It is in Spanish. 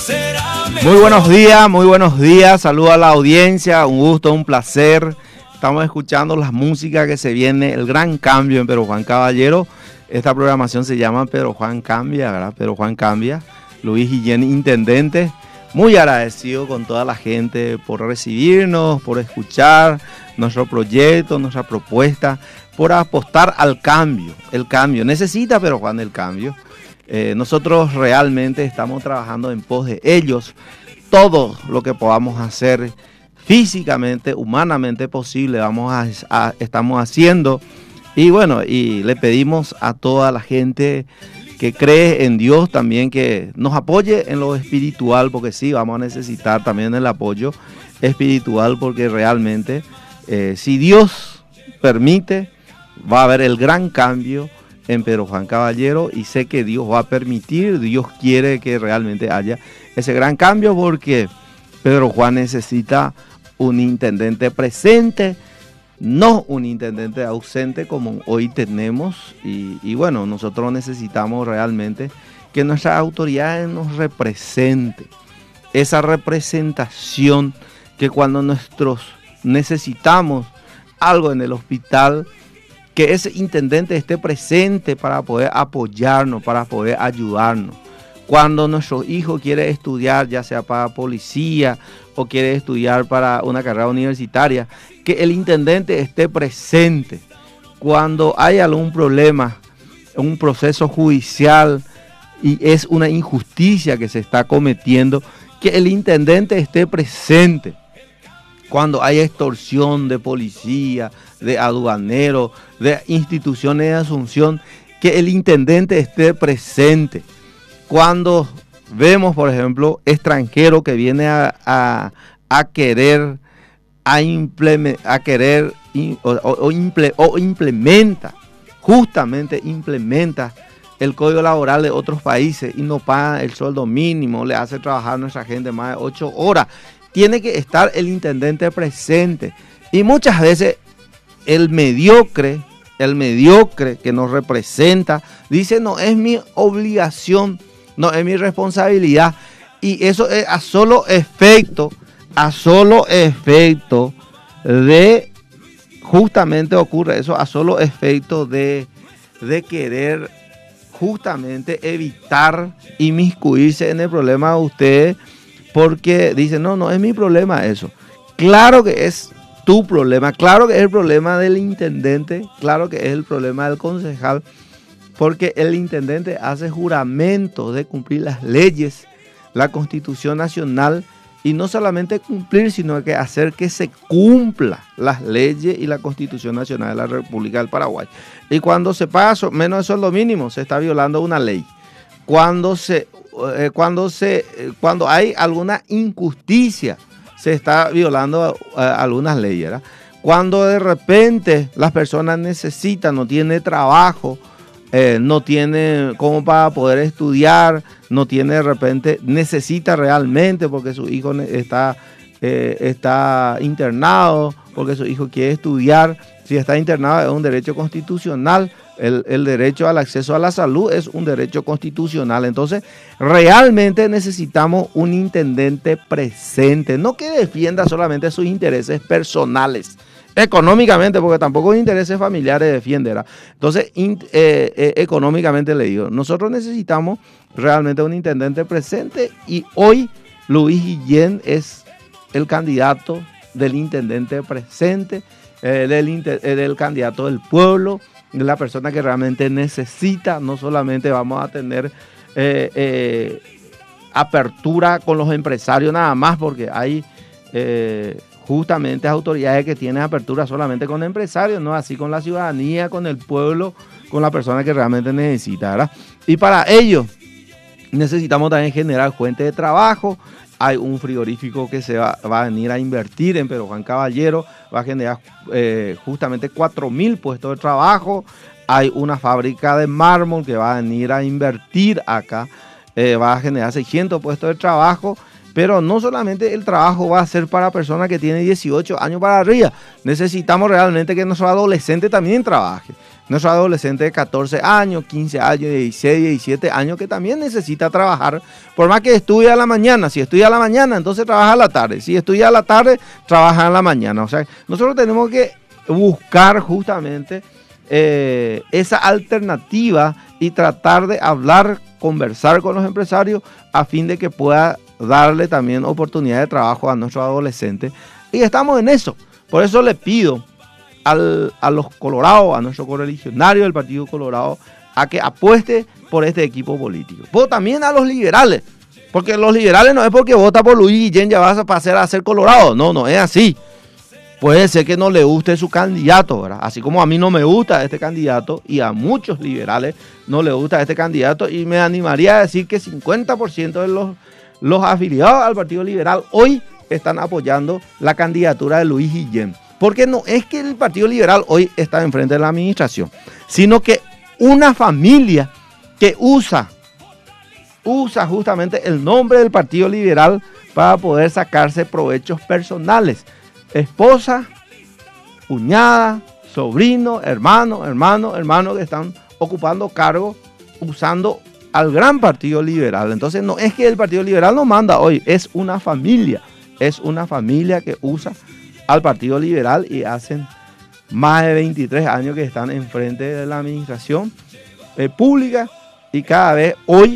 Muy buenos días, saludo a la audiencia, un gusto, un placer. Estamos escuchando las músicas que se viene, el gran cambio en Pedro Juan Caballero. Esta programación se llama Pedro Juan Cambia, ¿verdad? Pedro Juan Cambia, Luis Guillén, intendente. Muy agradecido con toda la gente por recibirnos, por escuchar nuestro proyecto, nuestra propuesta, por apostar al cambio. El cambio, necesita Pedro Juan el cambio. Nosotros realmente estamos trabajando en pos de ellos. Todo lo que podamos hacer físicamente, humanamente posible, estamos haciendo. Y bueno, y le pedimos a toda la gente que cree en Dios también que nos apoye en lo espiritual, porque sí, vamos a necesitar también el apoyo espiritual, porque realmente, si Dios permite, va a haber el gran cambio en Pedro Juan Caballero, y sé que Dios va a permitir, Dios quiere que realmente haya ese gran cambio, porque Pedro Juan necesita un intendente presente, no un intendente ausente como hoy tenemos, y bueno, nosotros necesitamos realmente que nuestras autoridades nos representen, esa representación que cuando nosotros necesitamos algo en el hospital, que ese intendente esté presente para poder apoyarnos, para poder ayudarnos. Cuando nuestro hijo quiere estudiar, ya sea para policía o quiere estudiar para una carrera universitaria, que el intendente esté presente. Cuando hay algún problema, un proceso judicial y es una injusticia que se está cometiendo, que el intendente esté presente. Cuando hay extorsión de policía, de aduaneros, de instituciones de Asunción, que el intendente esté presente. Cuando vemos, por ejemplo, extranjero que viene a implementa el código laboral de otros países y no paga el sueldo mínimo, le hace trabajar a nuestra gente más de 8 horas. Tiene que estar el intendente presente. Y muchas veces el mediocre que nos representa, dice, no es mi obligación, no es mi responsabilidad. Y eso es a solo efecto de, justamente ocurre eso, a solo efecto de querer justamente evitar inmiscuirse en el problema de ustedes, porque dicen, no es mi problema eso. Claro que es tu problema, claro que es el problema del intendente, claro que es el problema del concejal, porque el intendente hace juramento de cumplir las leyes, la Constitución Nacional, y no solamente cumplir, sino que hacer que se cumpla las leyes y la Constitución Nacional de la República del Paraguay. Y cuando se paga menos de sueldo mínimo, se está violando una ley. Cuando hay alguna injusticia, se está violando algunas leyes, ¿verdad? Cuando de repente las personas necesitan, no tiene trabajo, no tiene como para poder estudiar, no tiene de repente, necesita realmente porque su hijo está internado, porque su hijo quiere estudiar. Si está internado es un derecho constitucional. El derecho al acceso a la salud es un derecho constitucional. Entonces, realmente necesitamos un intendente presente, no que defienda solamente sus intereses personales, económicamente, porque tampoco intereses familiares defiende, ¿verdad? Entonces, económicamente le digo, nosotros necesitamos realmente un intendente presente, y hoy Luis Guillén es el candidato del intendente presente, del candidato del pueblo, de la persona que realmente necesita. No solamente vamos a tener apertura con los empresarios nada más, porque hay justamente autoridades que tienen apertura solamente con empresarios, no así con la ciudadanía, con el pueblo, con la persona que realmente necesita, ¿verdad? Y para ello necesitamos también generar fuentes de trabajo. Hay un frigorífico que se va a venir a invertir en Pedro Juan Caballero, va a generar justamente 4.000 puestos de trabajo. Hay una fábrica de mármol que va a venir a invertir acá, va a generar 600 puestos de trabajo. Pero no solamente el trabajo va a ser para personas que tienen 18 años para arriba. Necesitamos realmente que nuestros adolescentes también trabajen. nuestro adolescente de 14 años, 15 años, 16, 17 años que también necesita trabajar. Por más que estudie a la mañana, si estudia a la mañana, entonces trabaja a la tarde. Si estudia a la tarde, trabaja a la mañana. O sea, nosotros tenemos que buscar justamente esa alternativa y tratar de hablar, conversar con los empresarios a fin de que pueda darle también oportunidad de trabajo a nuestros adolescentes. Y estamos en eso. Por eso le pido a los colorados, a nuestro correligionario del Partido Colorado, a que apueste por este equipo político. Pero también a los liberales, porque los liberales no es porque vota por Luis Guillén ya vas a pasar a ser colorado. No, no es así. Puede ser que no le guste su candidato, ¿verdad? Así como a mí no me gusta este candidato y a muchos liberales no le gusta este candidato, y me animaría a decir que 50% de los afiliados al Partido Liberal hoy están apoyando la candidatura de Luis Guillén. Porque no es que el Partido Liberal hoy está enfrente de la administración, sino que una familia que usa justamente el nombre del Partido Liberal para poder sacarse provechos personales. Esposa, cuñada, sobrino, hermano que están ocupando cargos usando al gran Partido Liberal. Entonces no es que el Partido Liberal no manda hoy, es una familia que usa al Partido Liberal y hacen más de 23 años que están enfrente de la administración pública, y cada vez hoy